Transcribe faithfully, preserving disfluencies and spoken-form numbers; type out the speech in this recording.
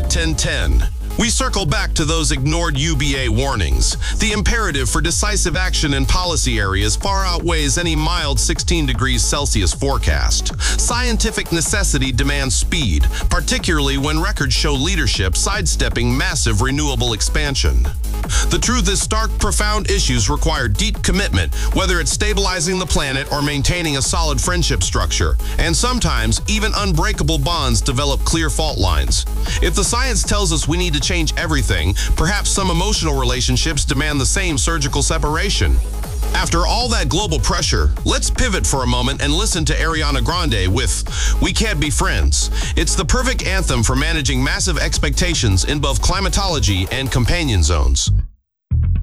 at ten ten. We circle back to those ignored U B A warnings. The imperative for decisive action in policy areas far outweighs any mild sixteen degrees Celsius forecast. Scientific necessity demands speed, particularly when records show leadership sidestepping massive renewable expansion. The truth is stark, profound issues require deep commitment, whether it's stabilizing the planet or maintaining a solid friendship structure. And sometimes, even unbreakable bonds develop clear fault lines. If the science tells us we need to change everything, perhaps some emotional relationships demand the same surgical separation. After all that global pressure, let's pivot for a moment and listen to Ariana Grande with We Can't Be Friends. It's the perfect anthem for managing massive expectations in both climatology and companion zones.